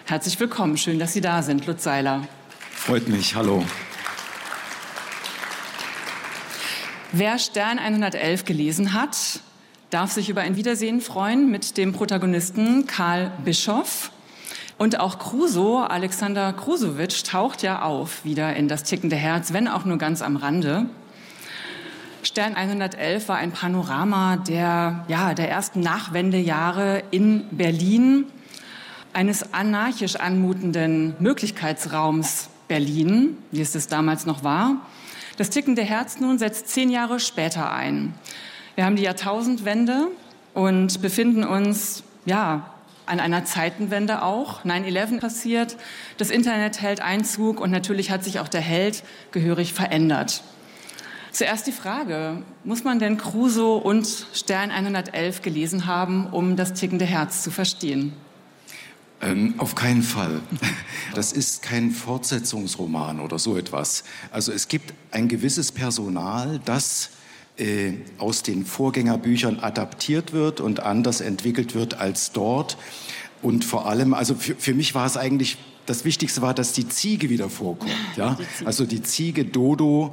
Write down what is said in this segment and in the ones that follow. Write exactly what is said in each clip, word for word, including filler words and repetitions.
Herzlich willkommen, schön, dass Sie da sind, Lutz Seiler. Freut mich, hallo. Wer Stern hundertelf gelesen hat, darf sich über ein Wiedersehen freuen mit dem Protagonisten Karl Bischoff. Und auch Crusoe, Alexander Krusowitsch, taucht ja auf wieder in Das tickende Herz, wenn auch nur ganz am Rande. Stern hundertelf war ein Panorama der, ja, der ersten Nachwendejahre in Berlin, eines anarchisch anmutenden Möglichkeitsraums Berlin, wie es das damals noch war. Das tickende Herz nun setzt zehn Jahre später ein. Wir haben die Jahrtausendwende und befinden uns, ja, an einer Zeitenwende auch. neun elf passiert, das Internet hält Einzug und natürlich hat sich auch der Held gehörig verändert. Zuerst die Frage, muss man denn Crusoe und Stern hundertelf gelesen haben, um das tickende Herz zu verstehen? Ähm, auf keinen Fall. Das ist kein Fortsetzungsroman oder so etwas. Also es gibt ein gewisses Personal, das äh, aus den Vorgängerbüchern adaptiert wird und anders entwickelt wird als dort. Und vor allem, also für, für mich war es eigentlich, das Wichtigste war, dass die Ziege wieder vorkommt. Ja? Die Ziege. Also die Ziege Dodo,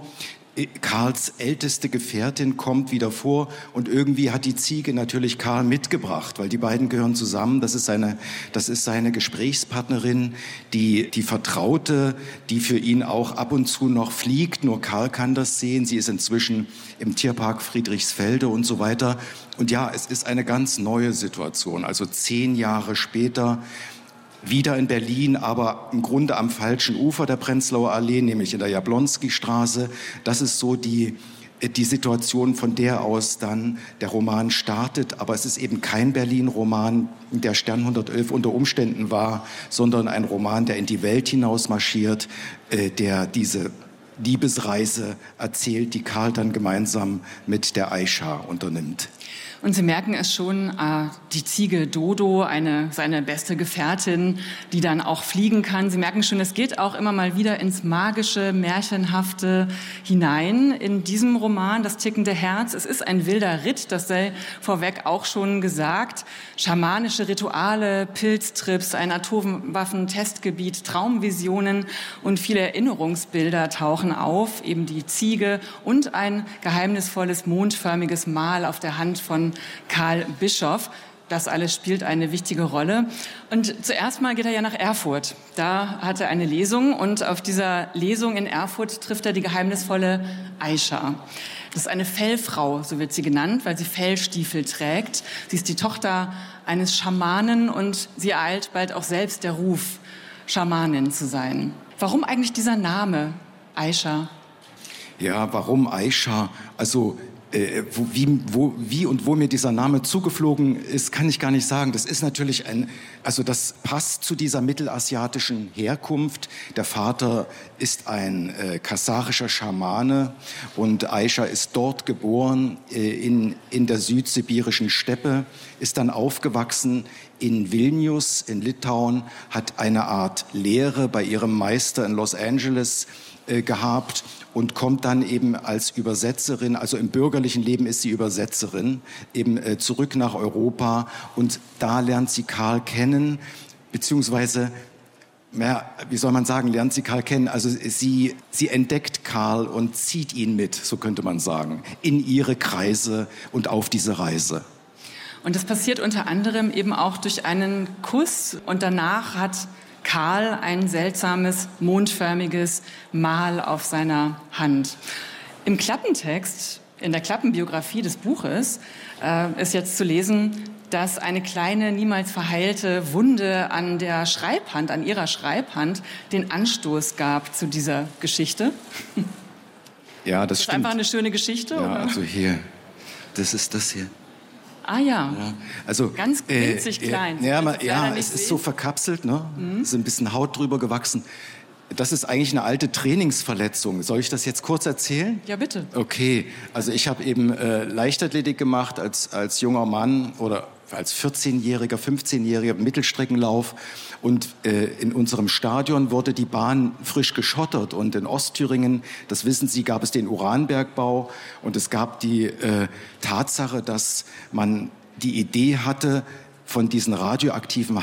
Karls älteste Gefährtin, kommt wieder vor und irgendwie hat die Ziege natürlich Karl mitgebracht, weil die beiden gehören zusammen. Das ist seine, das ist seine Gesprächspartnerin, die, die Vertraute, die für ihn auch ab und zu noch fliegt. Nur Karl kann das sehen. Sie ist inzwischen im Tierpark Friedrichsfelde und so weiter. Und ja, es ist eine ganz neue Situation. Also zehn Jahre später wieder in Berlin, aber im Grunde am falschen Ufer der Prenzlauer Allee, nämlich in der Jablonski-Straße. Das ist so die, die Situation, von der aus dann der Roman startet. Aber es ist eben kein Berlin-Roman, der Stern hundertelf unter Umständen war, sondern ein Roman, der in die Welt hinaus marschiert, äh, der diese Liebesreise erzählt, die Karl dann gemeinsam mit der Aisha unternimmt. Und Sie merken es schon, äh, die Ziege Dodo, eine, seine beste Gefährtin, die dann auch fliegen kann. Sie merken schon, es geht auch immer mal wieder ins Magische, Märchenhafte hinein in diesem Roman, Das tickende Herz. Es ist ein wilder Ritt, das sei vorweg auch schon gesagt. Schamanische Rituale, Pilztrips, ein Atomwaffentestgebiet, Traumvisionen und viele Erinnerungsbilder tauchen auf. Eben die Ziege und ein geheimnisvolles, mondförmiges Mal auf der Hand von Karl Bischoff. Das alles spielt eine wichtige Rolle. Und zuerst mal geht er ja nach Erfurt. Da hat er eine Lesung und auf dieser Lesung in Erfurt trifft er die geheimnisvolle Aisha. Das ist eine Fellfrau, so wird sie genannt, weil sie Fellstiefel trägt. Sie ist die Tochter eines Schamanen und sie ereilt bald auch selbst der Ruf, Schamanin zu sein. Warum eigentlich dieser Name, Aisha? Ja, warum Aisha? Also Äh, wo, wie, wo, wie und wo mir dieser Name zugeflogen ist, kann ich gar nicht sagen. Das ist natürlich ein, also das passt zu dieser mittelasiatischen Herkunft. Der Vater ist ein äh, kasarischer Schamane und Aisha ist dort geboren, äh, in, in der südsibirischen Steppe, ist dann aufgewachsen in Vilnius, in Litauen, hat eine Art Lehre bei ihrem Meister in Los Angeles äh, gehabt und kommt dann eben als Übersetzerin, also im bürgerlichen Leben ist sie Übersetzerin, eben äh, zurück nach Europa und da lernt sie Karl kennen, beziehungsweise, ja, wie soll man sagen, lernt sie Karl kennen, also sie, sie entdeckt Karl und zieht ihn mit, so könnte man sagen, in ihre Kreise und auf diese Reise. Und das passiert unter anderem eben auch durch einen Kuss und danach hat Karl ein seltsames, mondförmiges Mal auf seiner Hand. Im Klappentext, in der Klappenbiografie des Buches, äh, ist jetzt zu lesen, dass eine kleine, niemals verheilte Wunde an der Schreibhand, an ihrer Schreibhand, den Anstoß gab zu dieser Geschichte. Ja, das, das ist stimmt. Einfach eine schöne Geschichte? Ja, oder? Also hier, das ist das hier. Ah ja, ja. Also, ganz winzig äh, klein. Äh, ja, man, ja es sehen. ist so verkapselt, ne? Mhm. Ist ein bisschen Haut drüber gewachsen. Das ist eigentlich eine alte Trainingsverletzung. Soll ich das jetzt kurz erzählen? Ja, bitte. Okay, also ich habe eben äh, Leichtathletik gemacht als, als junger Mann oder als vierzehnjähriger, fünfzehnjähriger Mittelstreckenlauf. Und äh, in unserem Stadion wurde die Bahn frisch geschottert. Und in Ostthüringen, das wissen Sie, gab es den Uranbergbau. Und es gab die äh, Tatsache, dass man die Idee hatte, von diesen radioaktiven